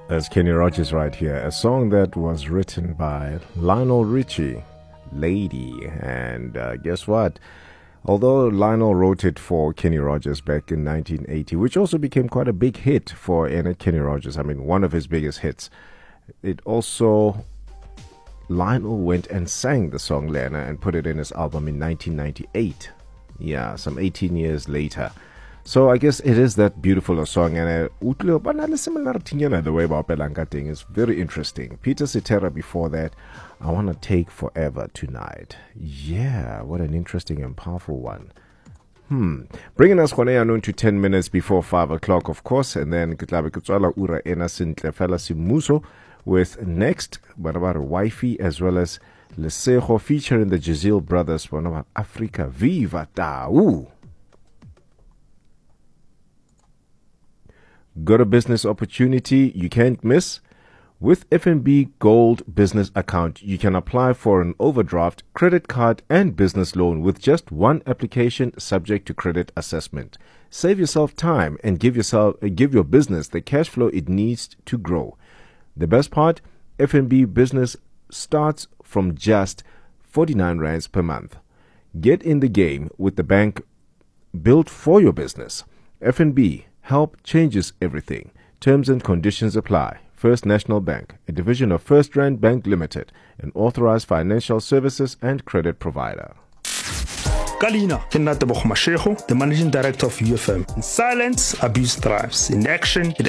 As Kenny Rogers right here, a song that was written by Lionel Richie, Lady. And guess what? Although Lionel wrote it for Kenny Rogers back in 1980, which also became quite a big hit for Kenny Rogers, I mean, one of his biggest hits, Lionel went and sang the song Lena and put it in his album in 1998. Yeah, some 18 years later. So I guess it is that beautiful a song, and the way about Belangating is very interesting. Peter Cetera before that, I Want to Take Forever Tonight. Yeah, what an interesting and powerful one. Bringing us to 10 minutes before 5 o'clock, of course, and then ura ena sintle fela simuso with Next, Barabara Wifey, as well as Lesego featuring the Jazil Brothers, Barabara Africa Viva Tau. Got a business opportunity you can't miss? With FNB Gold Business Account, you can apply for an overdraft, credit card, and business loan with just one application subject to credit assessment. Save yourself time and give your business the cash flow it needs to grow. The best part, FNB Business starts from just 49 rands per month. Get in the game with the bank built for your business. FNB, help changes everything. Terms and conditions apply. First National Bank, a division of First Rand Bank Limited, an authorized financial services and credit provider. Kalina, Kenata Bokhmashego, the managing director of UFM. In silence, abuse thrives. In action, it